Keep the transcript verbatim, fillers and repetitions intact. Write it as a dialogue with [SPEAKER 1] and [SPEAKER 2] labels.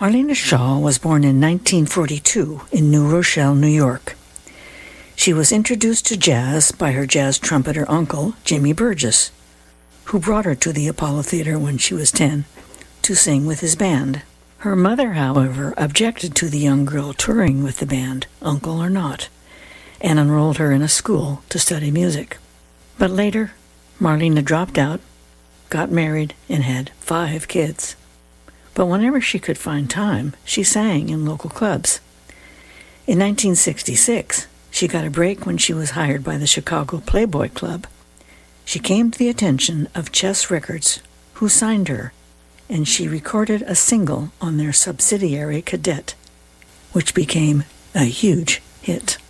[SPEAKER 1] Marlena Shaw was born in nineteen forty-two in New Rochelle, New York. She was introduced to jazz by her jazz trumpeter uncle, Jimmy Burgess, who brought her to the Apollo Theater when she was ten to sing with his band. Her mother, however, objected to the young girl touring with the band, uncle or not, and enrolled her in a school to study music. But later, Marlena dropped out, got married, and had five kids. But whenever she could find time, she sang in local clubs. In nineteen sixty-six, she got a break when she was hired by the Chicago Playboy Club. She came to the attention of Chess Records, who signed her, and she recorded a single on their subsidiary Cadet, which became a huge hit.